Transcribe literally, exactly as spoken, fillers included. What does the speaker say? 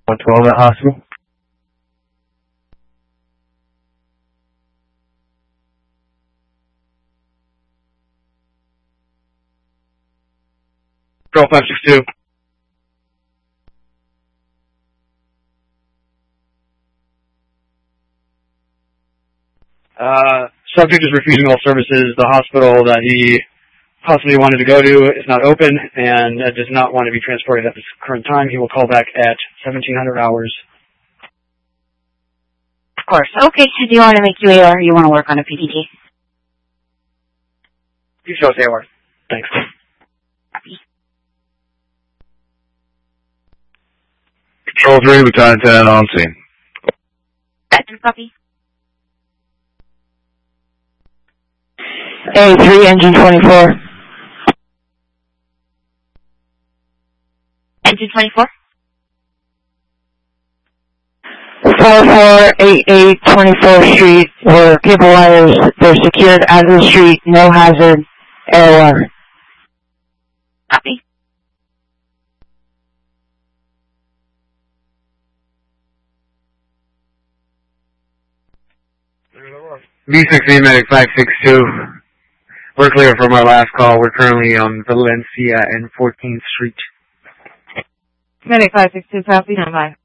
one twelve at hospital. Control five six two. Uh, subject is refusing all services. The hospital that he possibly wanted to go to is not open and uh, does not want to be transported at this current time. He will call back at seventeen hundred hours. Of course. Okay, so do you want to make U A R or you want to work on a P T T? You show us A R. Thanks. Copy. Control three, Lieutenant ten on scene. That's copy. A three, engine twenty-four. Engine twenty-four? four four eight eight twenty-fourth Street, where cable wires, they're secured out of the street, no hazard, air wire. Copy. V sixteen Medic five six two. We're clear from our last call. We're currently on Valencia and fourteenth Street. Medic five six two, copy, stand by.